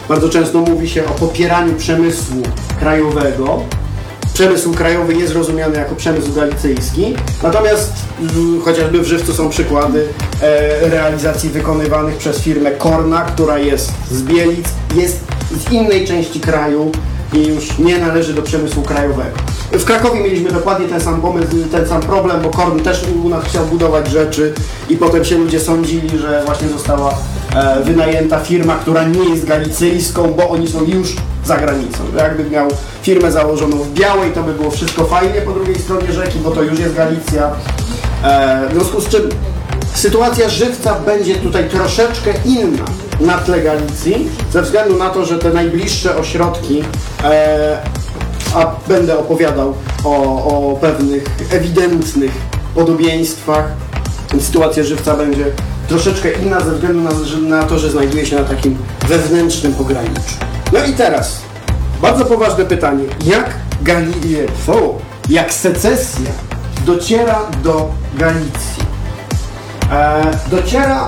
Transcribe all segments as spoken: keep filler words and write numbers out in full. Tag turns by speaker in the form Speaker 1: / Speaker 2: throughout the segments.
Speaker 1: Bardzo często mówi się o popieraniu przemysłu krajowego. Przemysł krajowy jest rozumiany jako przemysł galicyjski, natomiast mm, chociażby w Żywcu są przykłady e, realizacji wykonywanych przez firmę Korna, która jest z Bielic, jest z innej części kraju i już nie należy do przemysłu krajowego. W Krakowie mieliśmy dokładnie ten sam pomysł, ten sam problem, bo Korn też u nas chciał budować rzeczy i potem się ludzie sądzili, że właśnie została e, wynajęta firma, która nie jest galicyjską, bo oni są już za granicą. Jakby miał firmę założoną w Białej, to by było wszystko fajnie po drugiej stronie rzeki, bo to już jest Galicja. E, w związku z czym sytuacja Żywca będzie tutaj troszeczkę inna na tle Galicji, ze względu na to, że te najbliższe ośrodki, e, a będę opowiadał o, o pewnych ewidentnych podobieństwach, sytuacja Żywca będzie troszeczkę inna ze względu na, na to, że znajduje się na takim wewnętrznym pograniczu. No i teraz bardzo poważne pytanie, jak Gali- o, jak secesja dociera do Galicji? E, dociera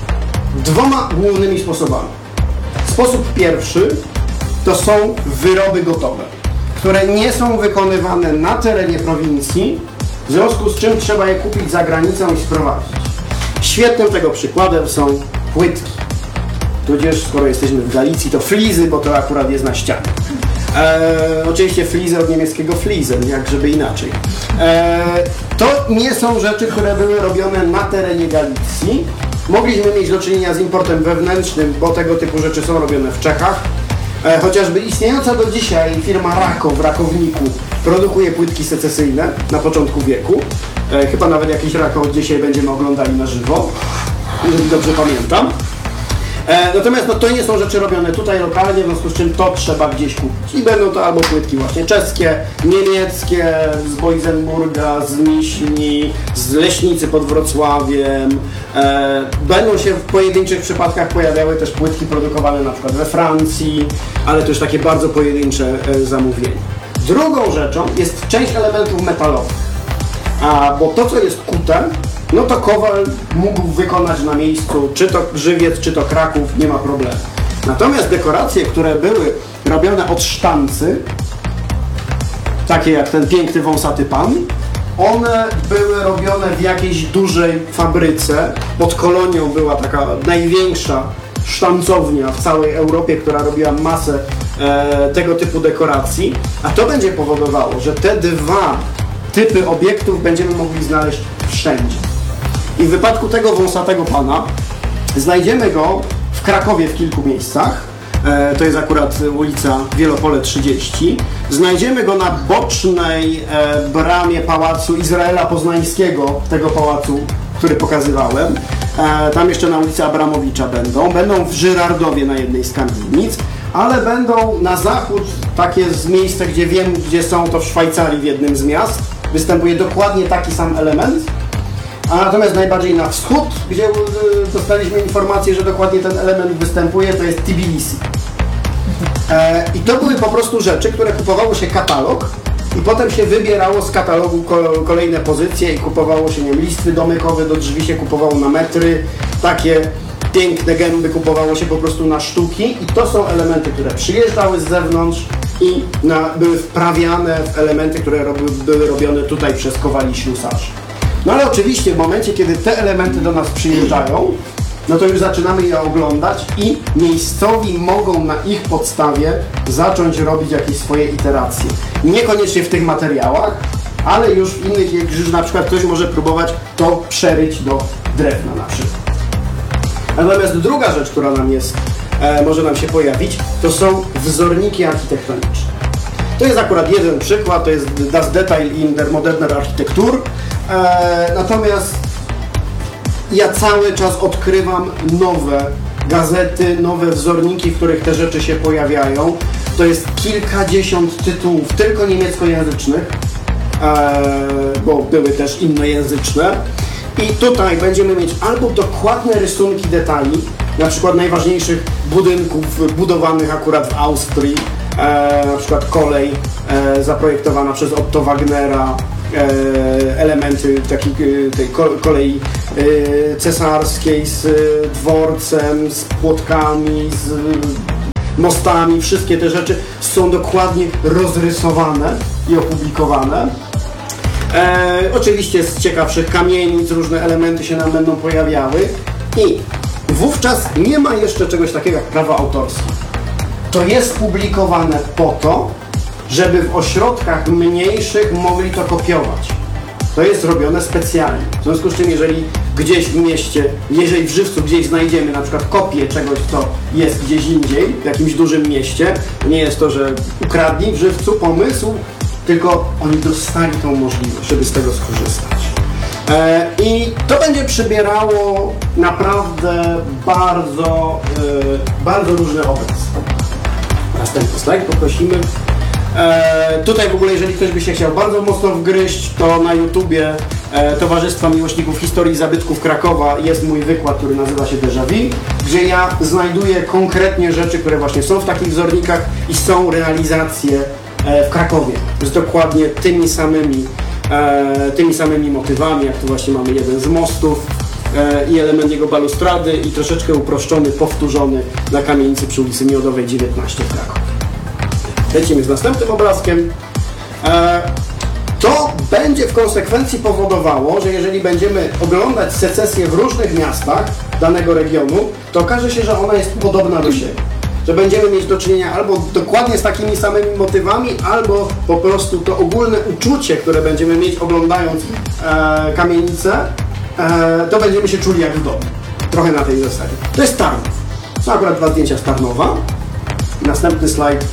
Speaker 1: dwoma głównymi sposobami. Sposób pierwszy to są wyroby gotowe, które nie są wykonywane na terenie prowincji, w związku z czym trzeba je kupić za granicą i sprowadzić. Świetnym tego przykładem są płytki. Tudzież, skoro jesteśmy w Galicji, to flizy, bo to akurat jest na ścianie. Eee, oczywiście flizy od niemieckiego flizen, jak żeby inaczej. Eee, to nie są rzeczy, które były robione na terenie Galicji. Mogliśmy mieć do czynienia z importem wewnętrznym, bo tego typu rzeczy są robione w Czechach. Eee, chociażby istniejąca do dzisiaj firma Rako w Rakowniku produkuje płytki secesyjne na początku wieku. Eee, chyba nawet jakiś Rako dzisiaj będziemy oglądali na żywo, jeżeli dobrze pamiętam. E, natomiast no, to nie są rzeczy robione tutaj lokalnie, w związku z czym to trzeba gdzieś kupić. I będą to albo płytki właśnie czeskie, niemieckie, z Boisenburga, z Miśni, z Leśnicy pod Wrocławiem. E, będą się w pojedynczych przypadkach pojawiały też płytki produkowane na przykład we Francji, ale to już takie bardzo pojedyncze e, zamówienie. Drugą rzeczą jest część elementów metalowych, a, bo to co jest kute, no to kowal mógł wykonać na miejscu, czy to Żywiec, czy to Kraków, nie ma problemu. Natomiast dekoracje, które były robione od sztancy, takie jak ten piękny wąsaty pan, one były robione w jakiejś dużej fabryce. Pod Kolonią była taka największa sztancownia w całej Europie, która robiła masę e, tego typu dekoracji, a to będzie powodowało, że te dwa typy obiektów będziemy mogli znaleźć wszędzie. I w wypadku tego wąsatego pana znajdziemy go w Krakowie w kilku miejscach. E, to jest akurat ulica Wielopole trzydzieści. Znajdziemy go na bocznej e, bramie Pałacu Izraela Poznańskiego, tego pałacu, który pokazywałem. E, tam jeszcze na ulicy Abramowicza będą. Będą w Żyrardowie na jednej z kamienic, ale będą na zachód, takie z miejsca, gdzie wiem, gdzie są, to w Szwajcarii w jednym z miast. Występuje dokładnie taki sam element. A natomiast najbardziej na wschód, gdzie dostaliśmy informację, że dokładnie ten element występuje, to jest Tbilisi. E, I to były po prostu rzeczy, które kupowało się katalog i potem się wybierało z katalogu kolejne pozycje i kupowało się, nie wiem, listwy domykowe, do drzwi się kupowało na metry, takie piękne gęby kupowało się po prostu na sztuki i to są elementy, które przyjeżdżały z zewnątrz i na, były wprawiane w elementy, które rob, były robione tutaj przez kowali ślusarzy. No ale oczywiście w momencie, kiedy te elementy do nas przyjeżdżają, no to już zaczynamy je oglądać i miejscowi mogą na ich podstawie zacząć robić jakieś swoje iteracje. Niekoniecznie w tych materiałach, ale już w innych, jak już na przykład ktoś może próbować to przeryć do drewna na przykład. Natomiast druga rzecz, która nam jest, e, może nam się pojawić, to są wzorniki architektoniczne. To jest akurat jeden przykład, to jest Das Detail in der Moderner Architektur. E, natomiast ja cały czas odkrywam nowe gazety, nowe wzorniki, w których te rzeczy się pojawiają. To jest kilkadziesiąt tytułów, tylko niemieckojęzycznych, e, bo były też innojęzyczne. I tutaj będziemy mieć albo dokładne rysunki detali, na przykład najważniejszych budynków budowanych akurat w Austrii, e, na przykład kolej e, zaprojektowana przez Otto Wagnera, e, elementy takiej, tej kolei e, cesarskiej z dworcem, z płotkami, z mostami, wszystkie te rzeczy są dokładnie rozrysowane i opublikowane. E, oczywiście z ciekawszych kamienic różne elementy się nam będą pojawiały i wówczas nie ma jeszcze czegoś takiego jak prawa autorskie. To jest publikowane po to, żeby w ośrodkach mniejszych mogli to kopiować. To jest robione specjalnie. W związku z czym, jeżeli gdzieś w mieście, jeżeli w Żywcu gdzieś znajdziemy na przykład kopię czegoś, co jest gdzieś indziej, w jakimś dużym mieście, nie jest to, że ukradli w Żywcu pomysł, tylko oni dostali tą możliwość, żeby z tego skorzystać. E, I to będzie przybierało naprawdę bardzo, e, bardzo różny obraz. Następny slajd poprosimy. E, tutaj w ogóle, jeżeli ktoś by się chciał bardzo mocno wgryźć, to na YouTubie e, Towarzystwa Miłośników Historii Zabytków Krakowa jest mój wykład, który nazywa się Déjà Vu, gdzie ja znajduję konkretnie rzeczy, które właśnie są w takich wzornikach i są realizacje e, w Krakowie. Z dokładnie tymi samymi, e, tymi samymi motywami, jak tu właśnie mamy jeden z mostów e, i element jego balustrady i troszeczkę uproszczony, powtórzony na kamienicy przy ulicy Miodowej dziewiętnaście w Krakowie. Lecimy z następnym obrazkiem. E, to będzie w konsekwencji powodowało, że jeżeli będziemy oglądać secesję w różnych miastach danego regionu, to okaże się, że ona jest podobna do siebie. Że będziemy mieć do czynienia albo dokładnie z takimi samymi motywami, albo po prostu to ogólne uczucie, które będziemy mieć oglądając e, kamienicę, e, to będziemy się czuli jak w domu. Trochę na tej zasadzie. To jest Tarnów. Są akurat dwa zdjęcia z Tarnowa. Następny slajd.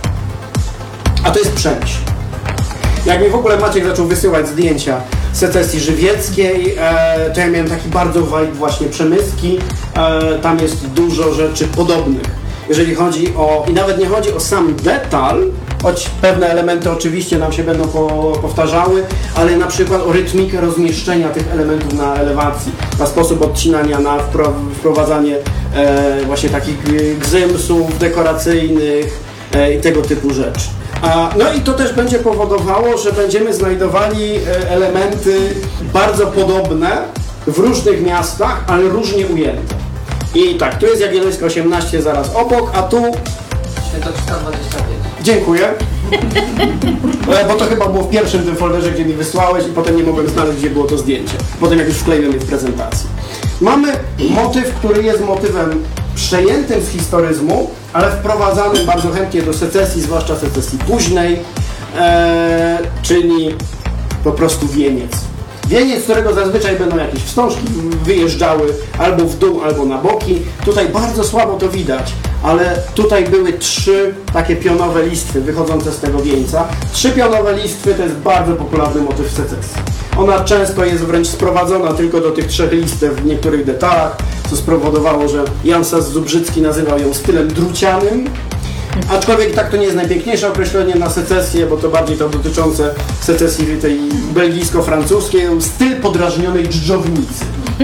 Speaker 1: A to jest Przemyśl. Jak mi w ogóle Maciek zaczął wysyłać zdjęcia secesji żywieckiej, e, to ja miałem taki bardzo vibe właśnie Przemyski. E, tam jest dużo rzeczy podobnych. Jeżeli chodzi o... I nawet nie chodzi o sam detal, choć pewne elementy oczywiście nam się będą po, powtarzały, ale na przykład o rytmikę rozmieszczenia tych elementów na elewacji, na sposób odcinania, na wprowadzanie e, właśnie takich gzymsów dekoracyjnych e, i tego typu rzeczy. A, no i to też będzie powodowało, że będziemy znajdowali elementy bardzo podobne w różnych miastach, ale różnie ujęte. I tak, tu jest Jagiellońska osiemnaście zaraz obok, a tu...
Speaker 2: Świętokrzyska dwadzieścia pięć.
Speaker 1: Dziękuję. Bo to chyba było w pierwszym tym folderze, gdzie mi wysłałeś i potem nie mogłem znaleźć, gdzie było to zdjęcie. Potem jak już wkleiłem je w prezentacji. Mamy motyw, który jest motywem przejętym z historyzmu, ale wprowadzanym bardzo chętnie do secesji, zwłaszcza secesji późnej, e, czyli po prostu wieniec. Wieniec, z którego zazwyczaj będą jakieś wstążki wyjeżdżały albo w dół, albo na boki. Tutaj bardzo słabo to widać, ale tutaj były trzy takie pionowe listwy wychodzące z tego wieńca. Trzy pionowe listwy to jest bardzo popularny motyw secesji. Ona często jest wręcz sprowadzona tylko do tych trzech listew w niektórych detalach, co spowodowało, że Jan Sas-Zubrzycki nazywał ją stylem drucianym. Aczkolwiek tak to nie jest najpiękniejsze określenie na secesję, bo to bardziej to dotyczące secesji tej belgijsko-francuskiej, styl podrażnionej dżdżownicy.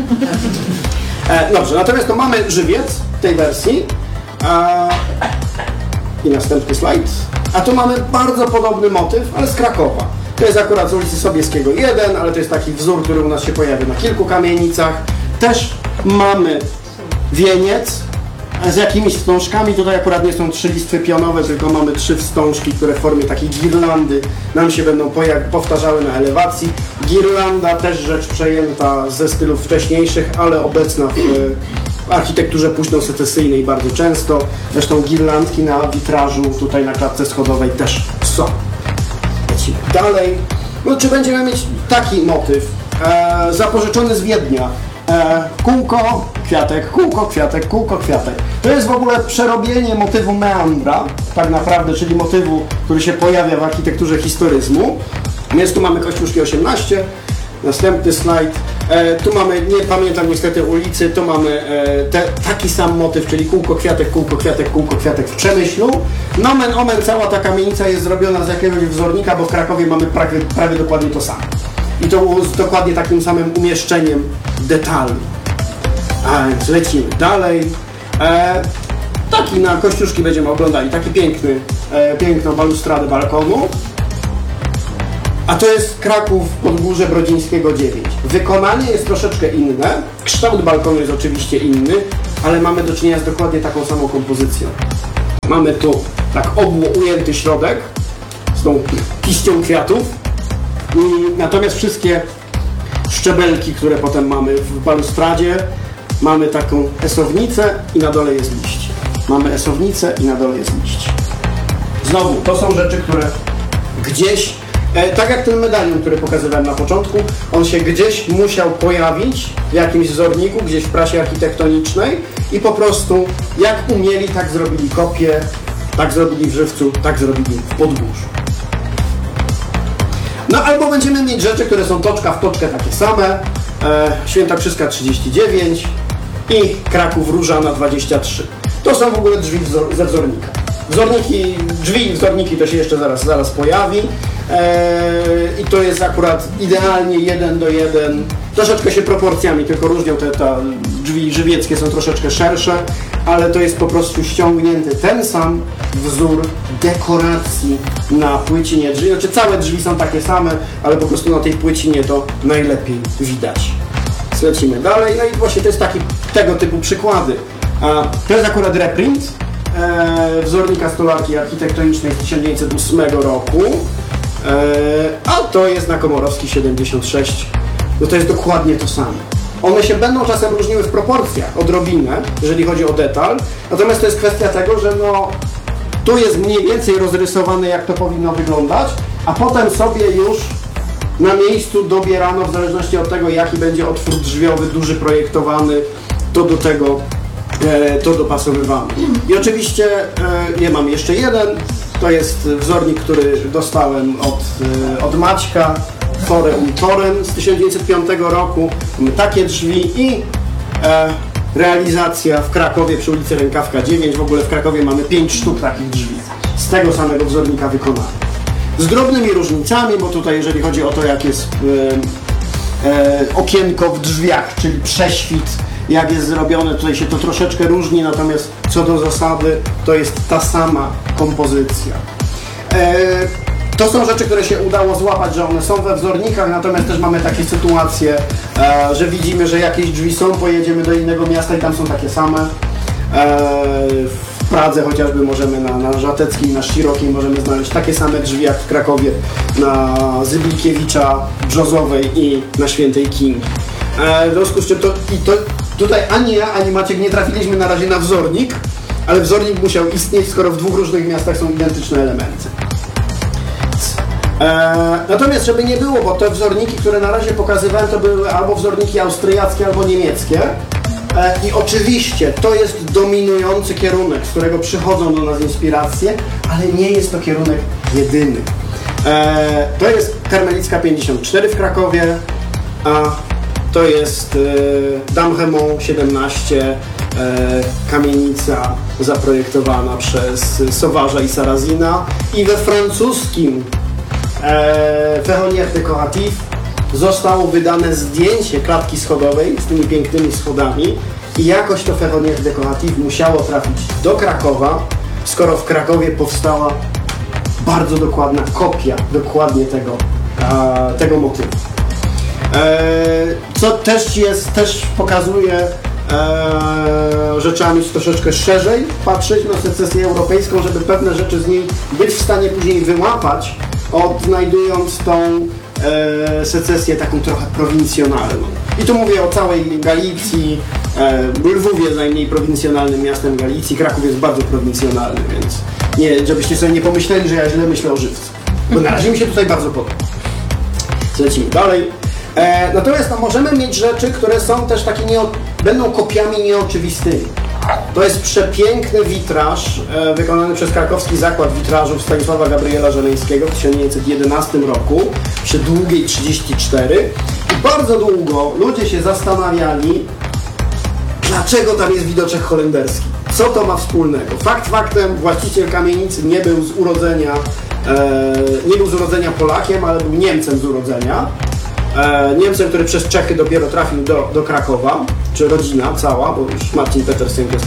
Speaker 1: E, dobrze, natomiast to mamy żywiec w tej wersji. A, i następny slajd. A tu mamy bardzo podobny motyw, ale z Krakowa. To jest akurat z ulicy Sobieskiego jeden, ale to jest taki wzór, który u nas się pojawia na kilku kamienicach. Też mamy wieniec z jakimiś wstążkami. Tutaj akurat nie są trzy listwy pionowe, tylko mamy trzy wstążki, które w formie takiej girlandy nam się będą powtarzały na elewacji. Girlanda też rzecz przejęta ze stylów wcześniejszych, ale obecna w, w architekturze późnosecesyjnej bardzo często. Zresztą girlandki na witrażu tutaj na klatce schodowej też są. Lecimy dalej. No, czy będziemy mieć taki motyw e, zapożyczony z Wiednia? E, kółko, kwiatek, kółko, kwiatek, kółko, kwiatek. To jest w ogóle przerobienie motywu meandra, tak naprawdę, czyli motywu, który się pojawia w architekturze historyzmu. Więc tu mamy Kościuszki osiemnaście, następny slajd. E, tu mamy, nie pamiętam niestety ulicy, tu mamy e, te, taki sam motyw, czyli kółko, kwiatek, kółko, kwiatek, kółko, kwiatek w Przemyślu. Nomen omen, cała ta kamienica jest zrobiona z jakiegoś wzornika, bo w Krakowie mamy prawie, prawie dokładnie to samo. I to z dokładnie takim samym umieszczeniem detalu. A więc lecimy dalej. E, taki na Kościuszki będziemy oglądali, taki piękny, e, piękną balustradę balkonu. A to jest Kraków, Podgórze Brodzińskiego dziewięć. Wykonanie jest troszeczkę inne, kształt balkonu jest oczywiście inny, ale mamy do czynienia z dokładnie taką samą kompozycją. Mamy tu tak obło ujęty środek z tą piścią kwiatów. I natomiast wszystkie szczebelki, które potem mamy w balustradzie, mamy taką esownicę i na dole jest liść. Mamy esownicę i na dole jest liść. Znowu, to są rzeczy, które gdzieś, e, tak jak ten medalion, który pokazywałem na początku, on się gdzieś musiał pojawić w jakimś wzorniku, gdzieś w prasie architektonicznej i po prostu jak umieli, tak zrobili kopię, tak zrobili w Żywcu, tak zrobili w Podgórzu. No albo będziemy mieć rzeczy, które są toczka w toczkę takie same, e, Świętokrzyska trzydzieści dziewięć i Kraków Różana dwadzieścia trzy. To są w ogóle drzwi wzor ze wzornika. Wzorniki, drzwi i wzorniki to się jeszcze zaraz, zaraz pojawi eee, i to jest akurat idealnie jeden do jeden. Troszeczkę się proporcjami tylko różnią, te, te drzwi żywieckie są troszeczkę szersze, ale to jest po prostu ściągnięty ten sam wzór dekoracji na płycinie drzwi. Znaczy całe drzwi są takie same, ale po prostu na tej płycinie to najlepiej widać. Lecimy dalej, no i właśnie to jest taki tego typu przykłady. A to jest akurat reprint e, wzornika stolarki architektonicznej z tysiąc dziewięćset ósmego roku, e, a to jest na Komorowski siedemdziesiąt sześć. No to jest dokładnie to samo. One się będą czasem różniły w proporcjach, odrobinę, jeżeli chodzi o detal, natomiast to jest kwestia tego, że no tu jest mniej więcej rozrysowane, jak to powinno wyglądać, a potem sobie już na miejscu dobierano, w zależności od tego, jaki będzie otwór drzwiowy, duży projektowany, to do tego e, to dopasowywano. I oczywiście e, ja mam jeszcze jeden, to jest wzornik, który dostałem od, e, od Maćka, Torem um Torem z tysiąc dziewięćset piątego roku. Mamy takie drzwi i e, realizacja w Krakowie przy ulicy Rękawka dziewięć. W ogóle w Krakowie mamy pięć sztuk takich drzwi z tego samego wzornika wykonanych. Z drobnymi różnicami, bo tutaj jeżeli chodzi o to, jak jest e, e, okienko w drzwiach, czyli prześwit, jak jest zrobione, tutaj się to troszeczkę różni, natomiast co do zasady to jest ta sama kompozycja. E, to są rzeczy, które się udało złapać, że one są we wzornikach, natomiast też mamy takie sytuacje, e, że widzimy, że jakieś drzwi są, pojedziemy do innego miasta i tam są takie same. E, w Pradze chociażby możemy na, na Żateckiej, na Szerokiej możemy znaleźć takie same drzwi jak w Krakowie na Zyblikiewicza, Brzozowej i na Świętej Kingi. E, w związku z czym to, i to tutaj ani ja, ani Maciek nie trafiliśmy na razie na wzornik, ale wzornik musiał istnieć, skoro w dwóch różnych miastach są identyczne elementy. E, natomiast żeby nie było, bo te wzorniki, które na razie pokazywałem, to były albo wzorniki austriackie, albo niemieckie. E, I oczywiście to jest dominujący kierunek, z którego przychodzą do nas inspiracje, ale nie jest to kierunek jedyny. E, to jest Karmelicka pięćdziesiąt cztery w Krakowie, a to jest e, Damhemont siedemnaście, e, kamienica zaprojektowana przez Sauvage'a i Sarrazina i we francuskim e, Ferronnière Décorative zostało wydane zdjęcie klatki schodowej z tymi pięknymi schodami i jakoś to Ferronnière Décorative musiało trafić do Krakowa, skoro w Krakowie powstała bardzo dokładna kopia dokładnie tego, e, tego motywu. E, co też jest, też pokazuje e, rzeczami troszeczkę szerzej patrzeć na secesję europejską, żeby pewne rzeczy z niej być w stanie później wyłapać, odnajdując tą e, secesję taką trochę prowincjonalną. I tu mówię o całej Galicji. e, Lwów jest najmniej prowincjonalnym miastem Galicji, Kraków jest bardzo prowincjonalny, więc nie, żebyście sobie nie pomyśleli, że ja źle myślę o Żywcu, bo na razie mi się tutaj bardzo podoba. Lecimy dalej. E, natomiast no, możemy mieć rzeczy, które są też takie, nie, będą kopiami nieoczywistymi. To jest przepiękny witraż e, wykonany przez krakowski zakład witrażów Stanisława Gabriela Żeleńskiego w tysiąc dziewięćset jedenastym roku przy Długiej trzydzieści cztery i bardzo długo ludzie się zastanawiali, dlaczego tam jest widoczek holenderski. Co to ma wspólnego? Fakt faktem, właściciel kamienicy nie był z urodzenia e, nie był z urodzenia Polakiem, ale był Niemcem z urodzenia. E, Niemcem, który przez Czechy dopiero trafił do, do Krakowa, czy rodzina cała, bo już Marcin Petersen jest